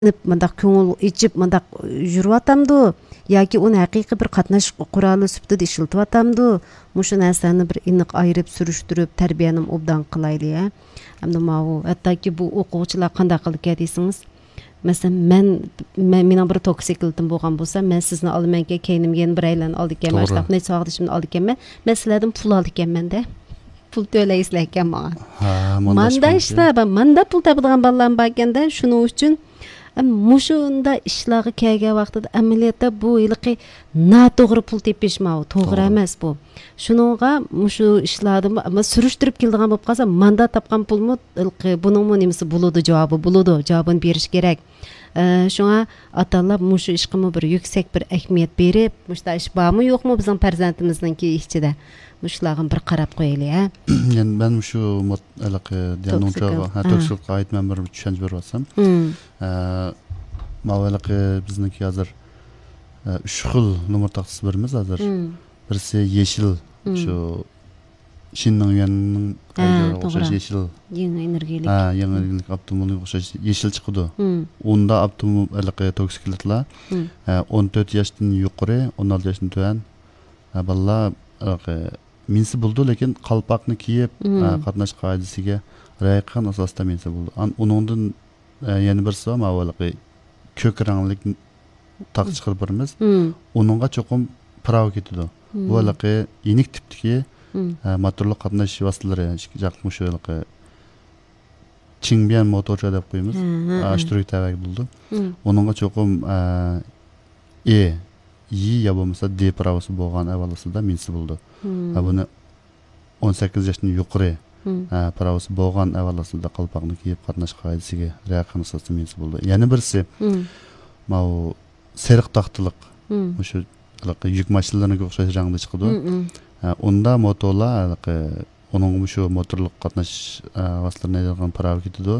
мындак көңүл ичип мындак жүрүп атамды яки уну акыйкый бир катнаш куралы сүптүдө ишилтип атамды мушу нерсени бир инык айырып сүрүштүрүп тарбияны обдан кылайлы эмне могу аттаки бу окуучулар кандай кылды дейсиңиз masalan mening bir toksiklitim bo'lgan bo'lsa men sizni olamanka keynimga bir aylan oldi ekanman shunaqa necha vaqtishimni oldi ekanman men sizlardan pul oldi ekanmanda pul to'laysizlar ekan manga manda ishlar manda pul topadigan bolalar bor ekanda shuning uchun mushunda ishlarga kelgan vaqtida amaliyotda bu yilqi noto'g'ri pul tepish to'g'ri emas bu shuningga mushu ishlarni surishtirib keladigan bo'lib qolsa manda topgan pulmi buningmi nimasi bo'ladi javobini berish kerak shunga otalar mushu ishqimi bir yuksak bir ahamiyat berib mushta ish bormi yo'qmi bizning farzandimizninki ichida mushlarga bir qarab qo'yaylik yani ben şu toksik ait ben bir düşünce beryapsam mavaliqi bizniki hozir 3 xil numar taqsis birimiz hozir birisi yeşil şu Çinning yanının o'xshash yeşil yangi energiyalik yangi energiyalik optimumga o'xshash yeşil chiqdi unda optimum toksikliklar 14 yoshdan yuqori 16 yoshdan tuvan bolalar minsi bo'ldi lekin qalpoqni kiyib qatnash qoidasiga rioya qilgan asosda minsi bo'ldi uningdan yana birisi mavaliqi ko'k ranglik taq chiqarib birimiz uningga cho'qim pravo ketdi bu aliqi yenik tipdagi motorli qatnash vositalari jaqli shu Çingbian motorcha deb qo'yamiz ashturik tavak bo'ldi uningga cho'qim yi ya bo'lmasa D pravosi bo'lgan avvalosida minsi bo'ldi buni 18 yoshdan yuqori pravosi bo'lgan avvalosida qalpoqni kiyib qatnash qoidasiga rioya qilgan asosida minsi bo'ldi yana birisi mau seriq taxtiliq o'sha yuk mashinalariga o'xshash rangda chiqdi unda motorlar onun şu motorluk qatnash vositalarini aylangan pravo ketdi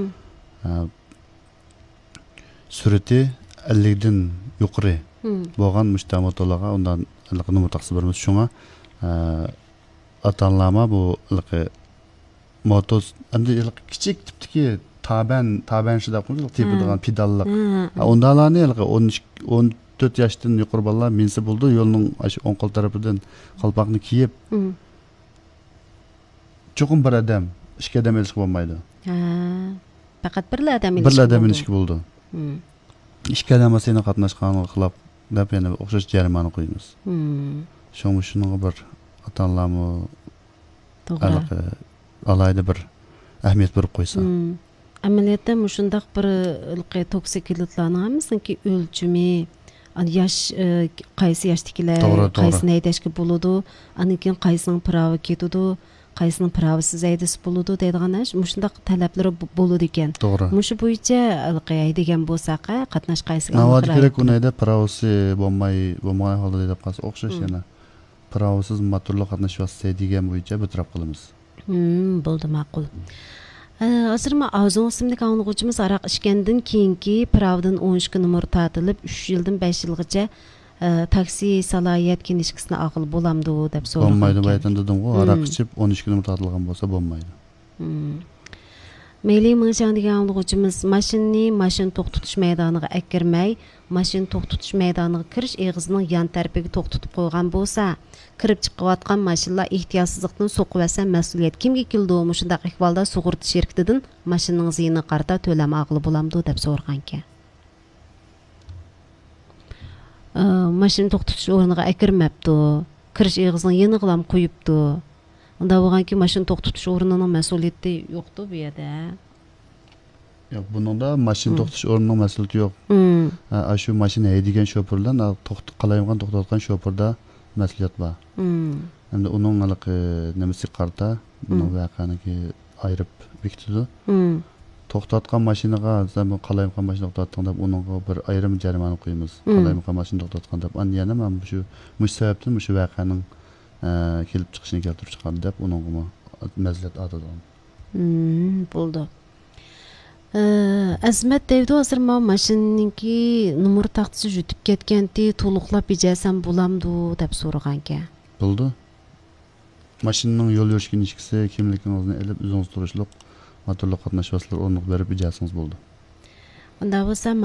surati 50 dan yuqori bo'lgan mushta motorlarga undan numar taqsim beramiz shunga atanlama bu motor endi kichik tipdagi taban shida qo'yilgan tepadigan pedalliq undalarni 14 yoshdan yuqori bolalar minsa bo'ldi yo'lning o'ng qo'l tarafidan qalpoqni kiyib cho'qim bir odam ikki odam elish bo'lmaydi faqat bir odam elish bo'ldi ikki odam seni qatnashganini xilop deb yana o'xshash jarimani qo'yamiz shuning bir ota-onalarmi alayda bir ahamiyat berib qo'ysa amaliyotda shundoq bir toksikliklarning hammasiniki o'lchimi yosh qaysi yoshdagilar qaysini haydashga bo'ladi andan keyin qaysining pravi ketadi qaysining pravisiz haydasi bo'ladi deydigan shundoq talablari bo'ladi ekan mushu bo'yicha haydagan bo'lsak qatnash qaysiga navodi kerak unayda pravisi bo'lmagan holda deb qolsa o'xshash yana pravisiz motorli qatnash vositasi degan bo'yicha bitirib qilamiz bo'ldi ma'qul hozir Avzon ismli anglag'uvchimiz aroq ichgandan keyingi pravdan 12 numar tortilib 3 yildan 5 yilgacha taksi salohiyat kinishkasini aql bo'lamdi deb so'ragan. Bo'lmaydi baytan dedim-ku, aroq ichib 12 numar tortilgan bo'lsa bo'lmaydi. Meyli Mingshang degan anglag'uvchimiz mashin to'xtatish maydoniga akirmay, mashin to'xtatish maydoniga kirish eg'izining yon tarafiga to'xtatib qo'ygan bo'lsa, kirib chiqayotgan mashinalar ehtiyotsizlikdan so'qib olsa mas'uliyat kimga keldi? Shundaq ahvolda sug'urta shirkatidan mashinaning ziyini qarta to'lam aqli bo'lamdi deb so'ragan ekan. Mashina to'xtatish o'rniga akirmabdi, kirish eg'izining yeniqlam qo'yibdi. Unda bo'lganki mashina to'xtatish o'rnining mas'uliyati yo'qdi bu yerda. Yo'q, buningda mashina to'xtatish o'rnining mas'uliyati yo'q. Shu mashina haydagan shoferdan qalayotgan to'xtatgan shoferda mas'uliyat bor. Endi uning nimasi qarta, buning voqeaniki ayirib bekitdi. To'xtatgan mashinaga zaman qalayotgan mashina to'xtatgan deb uningga bir ayrim jarimani qo'yamiz. Qalayotgan mashina to'xtatgan deb, yana men shu sababdan shu voqeaning kelib chiqishini keltirib chiqadi deb uningga mazlat atadi. Bo'ldi. Azmat deydi hozir mashinaniki numar taqtisi yutib ketgandi, to'liqlab bejasam bo'lamdi deb so'ragan ekan. Bo'ldi. Mashinaning yo'l yurish kinishkasi kimligingizni olib o'zingiz turishliq motorli qatnash vositalari o'rniq berib bejasingiz bo'ldi. Unda bo'lsa